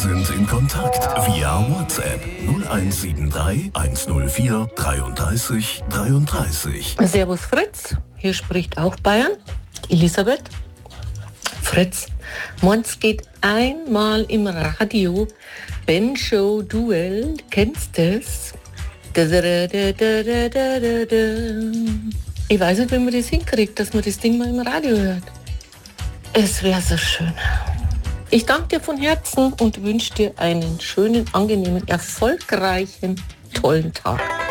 sind in Kontakt via WhatsApp 0173 104 33 33. Servus Fritz, hier spricht auch Bayern, Elisabeth. Fritz, morgens geht einmal im Radio Ben-Show Duell, kennst du das? Ich weiß nicht, wie man das hinkriegt, dass man das Ding mal im Radio hört. Es wäre so schön. Ich danke dir von Herzen und wünsche dir einen schönen, angenehmen, erfolgreichen, tollen Tag.